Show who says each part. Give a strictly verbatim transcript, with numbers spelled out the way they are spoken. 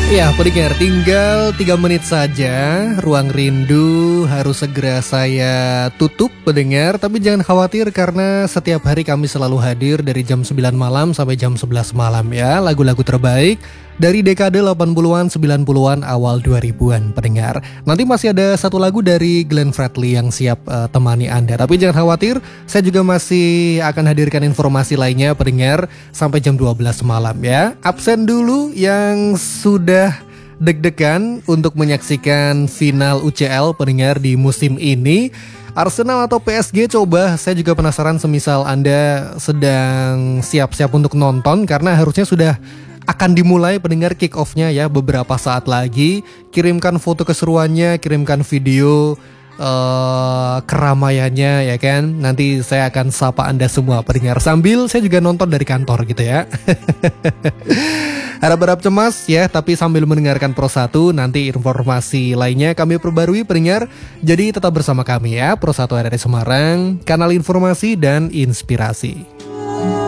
Speaker 1: Ya, pendengar, tinggal tiga menit saja. Ruang Rindu harus segera saya tutup, pendengar. Tapi jangan khawatir karena setiap hari kami selalu hadir dari jam sembilan malam sampai jam sebelas malam ya. Lagu-lagu terbaik dari dekade delapan puluhan, sembilan puluhan, awal dua ribuan, pendengar. Nanti masih ada satu lagu dari Glenn Fredly yang siap uh, temani Anda. Tapi jangan khawatir, saya juga masih akan hadirkan informasi lainnya, pendengar, sampai jam dua belas malam ya. Absen dulu yang sudah deg-degan untuk menyaksikan final U C L, pendengar, di musim ini. Arsenal atau P S G, coba, saya juga penasaran semisal Anda sedang siap-siap untuk nonton, karena harusnya sudah akan dimulai, pendengar, kick off-nya ya beberapa saat lagi. Kirimkan foto keseruannya, kirimkan video uh, keramaiannya ya kan. Nanti saya akan sapa Anda semua, pendengar, sambil saya juga nonton dari kantor gitu ya. Harap-harap cemas ya, tapi sambil mendengarkan Pro satu, nanti informasi lainnya kami perbarui, pendengar. Jadi tetap bersama kami ya, Pro satu R R I Semarang, kanal informasi dan inspirasi.